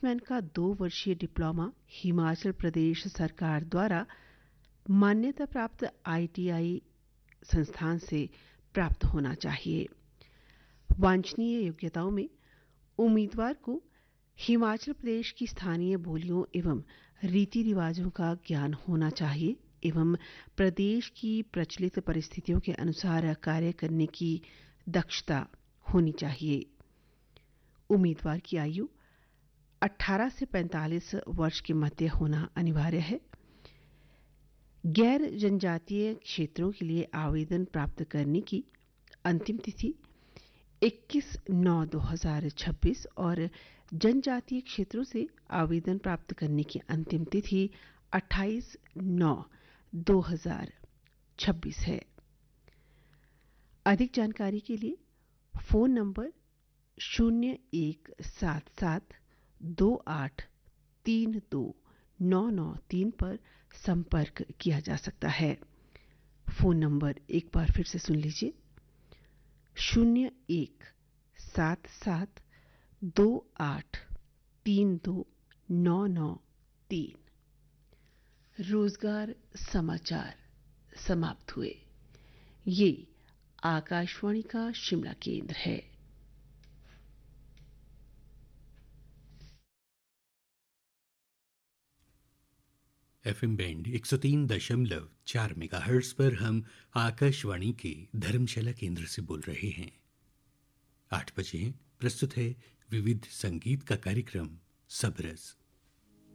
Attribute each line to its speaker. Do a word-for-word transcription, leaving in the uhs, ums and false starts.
Speaker 1: Salesman का दो वर्षीय डिप्लोमा हिमाचल प्रदेश सरकार द्वारा मान्यता प्राप्त आईटीआई संस्थान से प्राप्त होना चाहिए। वांछनीय योग्यताओं में उम्मीदवार को हिमाचल प्रदेश की स्थानीय बोलियों एवं रीति रिवाजों का ज्ञान होना चाहिए एवं प्रदेश की प्रचलित परिस्थितियों के अनुसार कार्य करने की दक्षता होनी चाहिए। उम्मीदवार की आयु अठारह से पैंतालीस वर्ष के मध्य होना अनिवार्य है। गैर जनजातीय क्षेत्रों के लिए आवेदन प्राप्त करने की अंतिम तिथि इक्कीस नौ दो हज़ार छब्बीस और जनजातीय क्षेत्रों से आवेदन प्राप्त करने की अंतिम तिथि अट्ठाईस नौ दो हज़ार छब्बीस है। अधिक जानकारी के लिए फोन नंबर शून्य एक सात सात दो आठ तीन दो नौ नौ तीन पर संपर्क किया जा सकता है। फोन नंबर एक बार फिर से सुन लीजिए, शून्य एक सात सात दो आठ तीन दो नौ नौ तीन। रोजगार समाचार समाप्त हुए। ये आकाशवाणी का शिमला केंद्र है।
Speaker 2: एफएम बैंड एक सौ तीन दशमलव चार मेगाहर्ट्ज पर हम आकाशवाणी के धर्मशाला केंद्र से बोल रहे हैं। आठ बजे हैं, प्रस्तुत है विविध संगीत का कार्यक्रम सबरस।